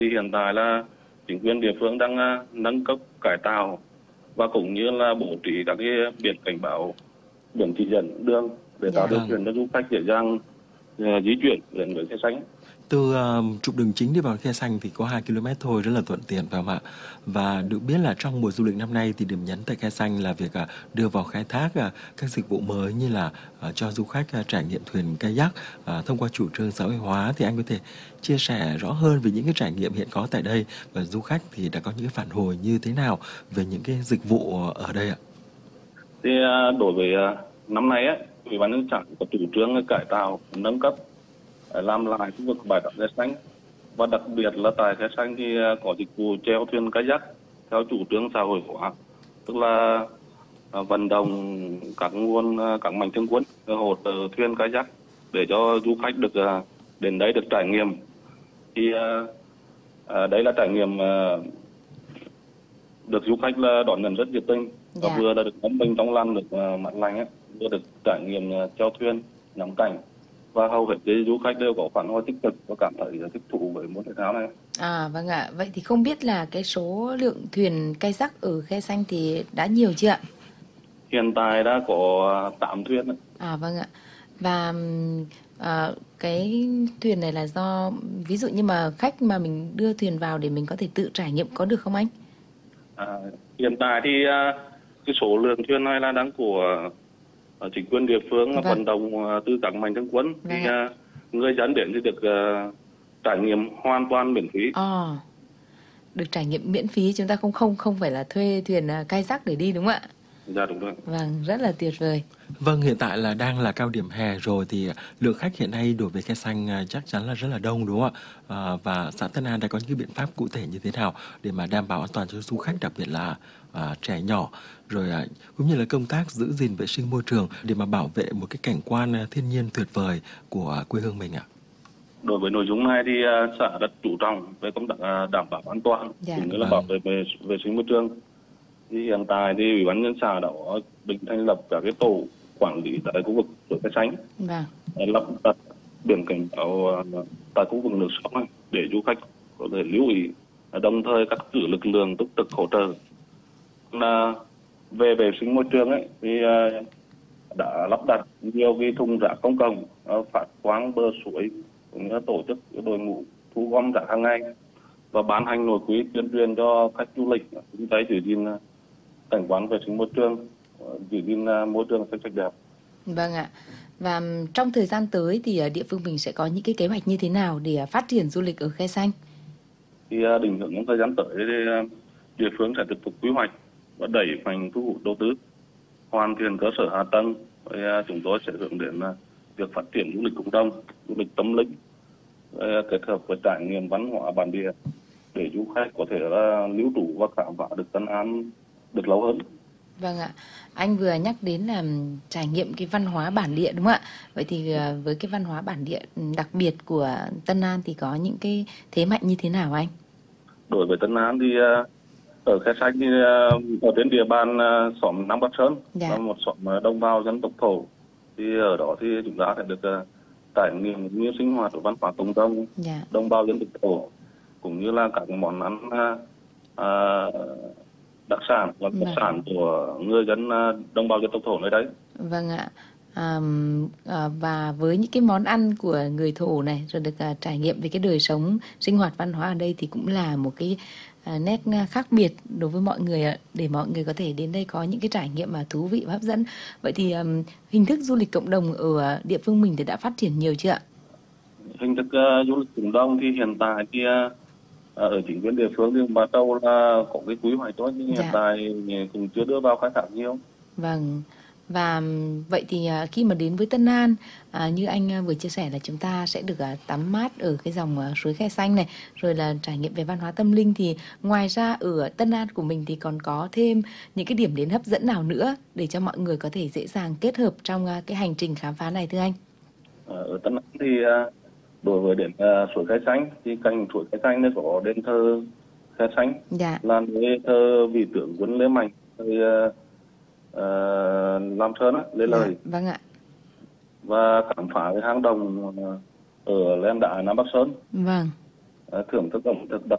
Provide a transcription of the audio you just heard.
Thì hiện tại là chính quyền địa phương đang nâng cấp cải tạo và cũng như là bố trí các cái biển cảnh báo, biển chỉ dẫn đường để tạo Dạ. điều kiện cho du khách dễ dàng di chuyển đến với khe xanh. Từ trục đường chính đi vào khe xanh thì có 2 km thôi, rất là thuận tiện phải không ạ? Và được biết là trong mùa du lịch năm nay thì điểm nhấn tại khe xanh là việc đưa vào khai thác các dịch vụ mới như là cho du khách trải nghiệm thuyền kayak thông qua chủ trương xã hội hóa. Thì anh có thể chia sẻ rõ hơn về những cái trải nghiệm hiện có tại đây và du khách thì đã có những cái phản hồi như thế nào về những cái dịch vụ ở đây ạ? Thì đối với năm nay á, ủy ban nhân dân có chủ trương cải tạo, nâng cấp, làm lại khu vực bãi tắm khe xanh, và đặc biệt là tại khe xanh thì có dịch vụ chèo thuyền kayak theo chủ trương xã hội hóa, tức là vận động các mạnh thường quân hỗ trợ thuyền kayak để cho du khách được đến đây được trải nghiệm. Thì đấy là trải nghiệm được du khách là đón nhận rất nhiệt tình, và Dạ. vừa là được ngắm mình trong lành, được mát lành á, vừa được trải nghiệm chèo thuyền, ngắm cảnh, và hầu hết cái du khách đều có phản hồi tích cực và cảm thấy thích thú với môn thể thao này. Vâng ạ. Vậy thì không biết là cái số lượng thuyền kayak ở khe xanh thì đã nhiều chưa ạ? Hiện tại đã có 8 thuyền á. Vâng ạ. Và cái thuyền này là do ví dụ như mà khách mà mình đưa thuyền vào để mình có thể tự trải nghiệm có được không anh? Hiện tại thì cái số lượng thuyền này là đang của chính quyền địa phương Vâng. vận động từ các mạnh thường quân. Vâng Thì người dân đến thì được trải nghiệm hoàn toàn miễn phí. Được trải nghiệm miễn phí, chúng ta không phải là thuê thuyền kayak để đi đúng không ạ? Dạ đúng rồi. Vâng, rất là tuyệt vời. Vâng, hiện tại là đang là cao điểm hè rồi thì lượng khách hiện nay đổ về khe xanh chắc chắn là rất là đông đúng không ạ? Và xã Tân An đã có những cái biện pháp cụ thể như thế nào để mà đảm bảo an toàn cho du khách, đặc biệt là trẻ nhỏ, rồi cũng như là công tác giữ gìn vệ sinh môi trường để mà bảo vệ một cái cảnh quan thiên nhiên tuyệt vời của quê hương mình ạ? Đối với nội dung này thì xã rất chú trọng về công tác đảm bảo an toàn, Dạ. cũng như là bảo vệ vệ sinh môi trường. Thì hiện tại thì ủy ban nhân xã đã định thành lập các cái tổ quản lý tại khu vực suối khe xanh, Vâng. lắp đặt biển cảnh báo tại khu vực nước sông này để du khách có thể lưu ý, đồng thời cắt cử lực lượng túc trực hỗ trợ. Là về vệ sinh môi trường ấy thì đã lắp đặt nhiều cái thùng rác công cộng phát quang bờ suối, cũng như tổ chức đội ngũ thu gom rác hàng ngày, và ban hành nội quy tuyên truyền cho khách du lịch chúng ta giữ gìn cảnh quan vệ sinh môi trường, giữ gìn môi trường xanh sạch đẹp. Vâng ạ. Và trong thời gian tới thì địa phương mình sẽ có những cái kế hoạch như thế nào để phát triển du lịch ở khe xanh? Thì định hướng trong thời gian tới thì địa phương sẽ tiếp tục quy hoạch và đẩy mạnh thu hút đầu tư, hoàn thiện cơ sở hạ tầng. Chúng tôi sẽ hướng đến việc phát triển du lịch cộng đồng, du lịch tâm linh, kết hợp với trải nghiệm văn hóa bản địa để du khách có thể là lưu trú và khám phá được Tân An được lâu hơn. Vâng ạ. Anh vừa nhắc đến là trải nghiệm cái văn hóa bản địa đúng không ạ? Vậy thì với cái văn hóa bản địa đặc biệt của Tân An thì có những cái thế mạnh như thế nào anh? Đối với Tân An thì ở khe xanh thì ở trên địa bàn xóm Nam Bắc Sơn, Dạ. là một xóm đồng bào dân tộc Thổ. Thì ở đó thì chúng ta sẽ được trải nghiệm như sinh hoạt văn hóa cộng đồng, Dạ. đồng bào dân tộc Thổ, cũng như là các món ăn đặc sản và đặc sản của người dân đồng bào dân tộc Thổ nơi đấy. Vâng ạ. Và với những cái món ăn của người Thổ này, rồi được trải nghiệm về cái đời sống sinh hoạt văn hóa ở đây thì cũng là một cái nét khác biệt đối với mọi người ạ, để mọi người có thể đến đây có những cái trải nghiệm mà thú vị và hấp dẫn. Vậy thì hình thức du lịch cộng đồng ở địa phương mình thì đã phát triển nhiều chưa ạ? Hình thức du lịch cộng đồng thì hiện tại thì ở chính quyền địa phương thì bắt đầu là có cái quy hoạch thôi, nhưng hiện tại cũng chưa đưa vào khai thác nhiều. Vâng. Và vậy thì khi mà đến với Tân An, như anh vừa chia sẻ là chúng ta sẽ được tắm mát ở cái dòng suối khe xanh này, rồi là trải nghiệm về văn hóa tâm linh, thì ngoài ra ở Tân An của mình thì còn có thêm những cái điểm đến hấp dẫn nào nữa để cho mọi người có thể dễ dàng kết hợp trong cái hành trình khám phá này thưa anh? Ở Tân An thì đối với đến suối khe xanh thì cạnh suối khe xanh nó có đền thờ khe xanh, Dạ. là nơi thờ vị tướng quân Lê Mạnh, Lam Sơn Lê Lợi. Vâng ạ. Và khám phá cái hang động ở Len Đá Nam Bắc Sơn. Vâng. Thưởng thức ẩm thực đặc